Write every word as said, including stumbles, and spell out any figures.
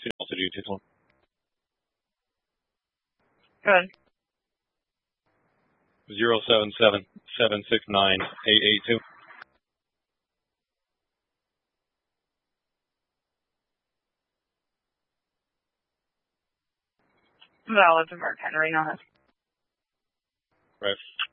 Two altitude, two one. Good. Zero seven seven seven six nine eight eight two. Valid to Mark Henry on it. Right.